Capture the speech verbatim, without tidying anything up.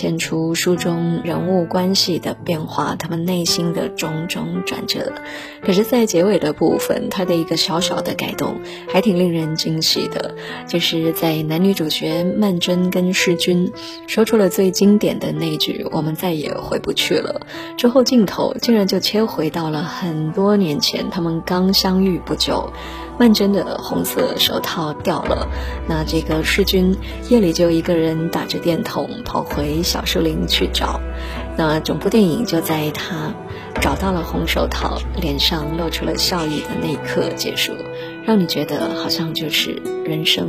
现出书中人物关系的变化，他们内心的种种转折。可是在结尾的部分，他的一个小小的改动还挺令人惊喜的，就是在男女主角曼桢跟世钧说出了最经典的那句我们再也回不去了之后，镜头竟然就切回到了很多年前，他们刚相遇不久，曼桢的红色手套掉了，那这个世钧夜里就一个人打着电筒跑回小树林去找，那整部电影就在他找到了红手套，脸上露出了笑意的那一刻结束，让你觉得好像就是人生